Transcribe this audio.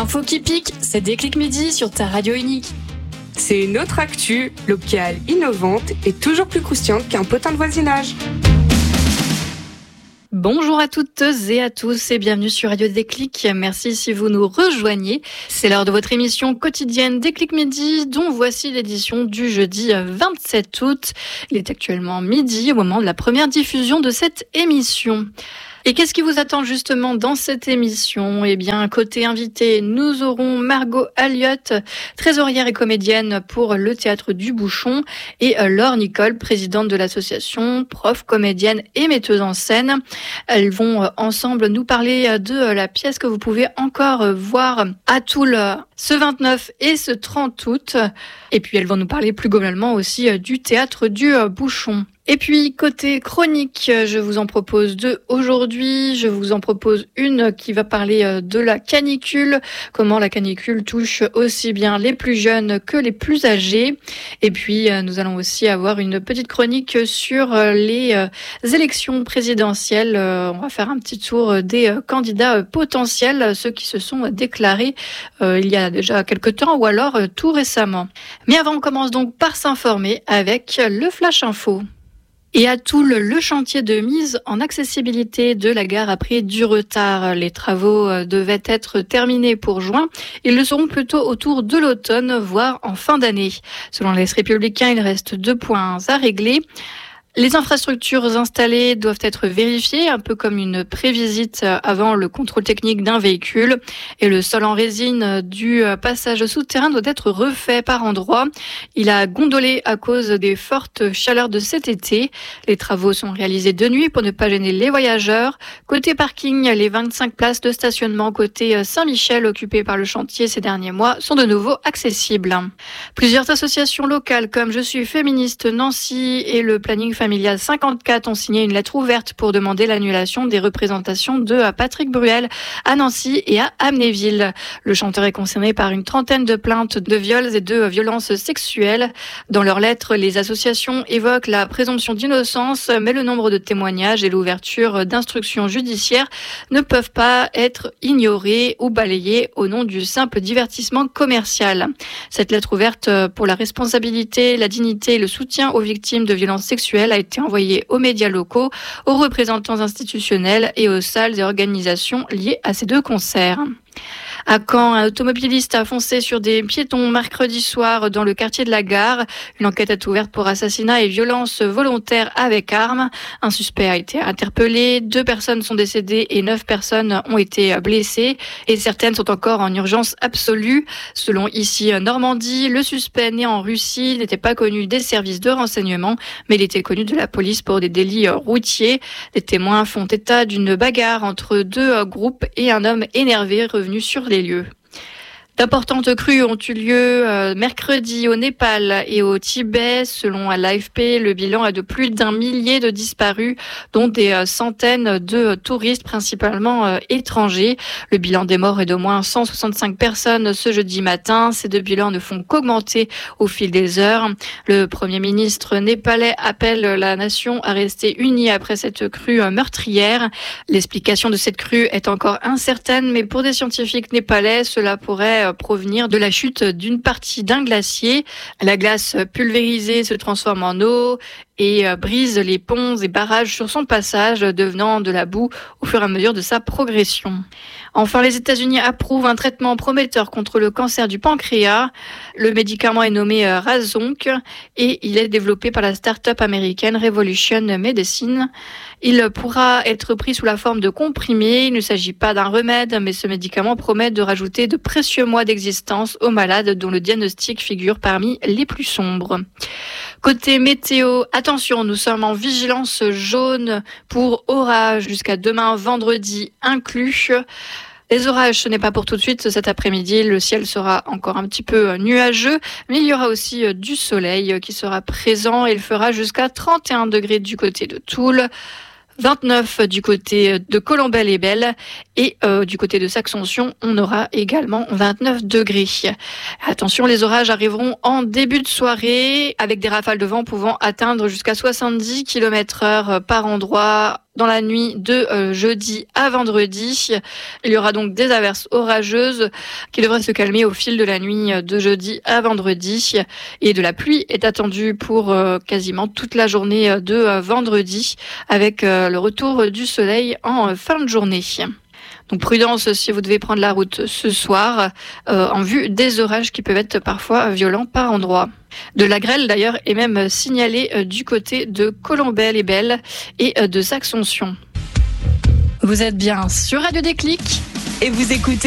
L'info qui pique, c'est Déclic Midi sur ta radio unique. C'est une autre actu, locale, innovante et toujours plus croustillante qu'un potin de voisinage. Bonjour à toutes et à tous et bienvenue sur Radio Déclic. Merci si vous nous rejoignez. C'est l'heure de votre émission quotidienne Déclic Midi, dont voici l'édition du jeudi 27 août. Il est actuellement midi au moment de la première diffusion de cette émission. Et qu'est-ce qui vous attend justement dans cette émission ? Eh bien, côté invité, nous aurons Margot Alliot, trésorière et comédienne pour le Théâtre du Bouchon, et Laure Nicole, présidente de l'association, prof, comédienne et metteuse en scène. Elles vont ensemble nous parler de la pièce que vous pouvez encore voir à Toul ce 29 et ce 30 août. Et puis, elles vont nous parler plus globalement aussi du Théâtre du Bouchon. Et puis, côté chronique, je vous en propose deux aujourd'hui. Je vous en propose une qui va parler de la canicule, comment la canicule touche aussi bien les plus jeunes que les plus âgés. Et puis, nous allons aussi avoir une petite chronique sur les élections présidentielles. On va faire un petit tour des candidats potentiels, ceux qui se sont déclarés il y a déjà quelques temps ou alors tout récemment. Mais avant, on commence donc par s'informer avec le Flash Info. Et à Toul, le chantier de mise en accessibilité de la gare a pris du retard. Les travaux devaient être terminés pour juin. Ils le seront plutôt autour de l'automne, voire en fin d'année. Selon l'Est républicain, il reste 2 points à régler. Les infrastructures installées doivent être vérifiées, un peu comme une prévisite avant le contrôle technique d'un véhicule. Et le sol en résine du passage souterrain doit être refait par endroits. Il a gondolé à cause des fortes chaleurs de cet été. Les travaux sont réalisés de nuit pour ne pas gêner les voyageurs. Côté parking, les 25 places de stationnement côté Saint-Michel occupées par le chantier ces derniers mois sont de nouveau accessibles. Plusieurs associations locales comme Je suis féministe Nancy et le Planning Familial 54 ont signé une lettre ouverte pour demander l'annulation des représentations de Patrick Bruel à Nancy et à Amnéville. Le chanteur est concerné par une trentaine de plaintes de viols et de violences sexuelles. Dans leur lettre, les associations évoquent la présomption d'innocence, mais le nombre de témoignages et l'ouverture d'instructions judiciaires ne peuvent pas être ignorés ou balayés au nom du simple divertissement commercial. Cette lettre ouverte pour la responsabilité, la dignité et le soutien aux victimes de violences sexuelles a été envoyé aux médias locaux, aux représentants institutionnels et aux salles et organisations liées à ces 2 concerts. À Caen, un automobiliste a foncé sur des piétons mercredi soir dans le quartier de la Gare. Une enquête est ouverte pour assassinat et violence volontaire avec arme. Un suspect a été interpellé. 2 personnes sont décédées et 9 personnes ont été blessées. Et certaines sont encore en urgence absolue. Selon Ici Normandie, le suspect né en Russie n'était pas connu des services de renseignement, mais il était connu de la police pour des délits routiers. Les témoins font état d'une bagarre entre 2 groupes et un homme énervé revenu sur les lieux. D'importantes crues ont eu lieu mercredi au Népal et au Tibet. Selon l'AFP, le bilan est de plus d'1 millier de disparus, dont des centaines de touristes, principalement étrangers. Le bilan des morts est d'au moins 165 personnes ce jeudi matin. Ces 2 bilans ne font qu'augmenter au fil des heures. Le Premier ministre népalais appelle la nation à rester unie après cette crue meurtrière. L'explication de cette crue est encore incertaine, mais pour des scientifiques népalais, cela pourrait provenir de la chute d'une partie d'un glacier. La glace pulvérisée se transforme en eau et brise les ponts et barrages sur son passage, devenant de la boue au fur et à mesure de sa progression. Enfin, les États-Unis approuvent un traitement prometteur contre le cancer du pancréas. Le médicament est nommé Razonk et il est développé par la start-up américaine Revolution Medicine. Il pourra être pris sous la forme de comprimés. Il ne s'agit pas d'un remède, mais ce médicament promet de rajouter de précieux mois d'existence aux malades dont le diagnostic figure parmi les plus sombres. Côté météo, attention, nous sommes en vigilance jaune pour orage jusqu'à demain vendredi inclus. Les orages, ce n'est pas pour tout de suite. Cet après-midi, le ciel sera encore un petit peu nuageux, mais il y aura aussi du soleil qui sera présent. Il fera jusqu'à 31 degrés du côté de Toul, 29 du côté de Colombelles-les-Belles et du côté de Saxonsion, on aura également 29 degrés. Attention, les orages arriveront en début de soirée avec des rafales de vent pouvant atteindre jusqu'à 70 km/h par endroit dans la nuit de jeudi à vendredi. Il y aura donc des averses orageuses qui devraient se calmer au fil de la nuit de jeudi à vendredi. Et de la pluie est attendue pour quasiment toute la journée de vendredi, avec le retour du soleil en fin de journée. Donc prudence si vous devez prendre la route ce soir, en vue des orages qui peuvent être parfois violents par endroits. De la grêle d'ailleurs est même signalée du côté de Colombey-les-Belles et de Saxonsion. Vous êtes bien sur Radio Déclic et vous écoutez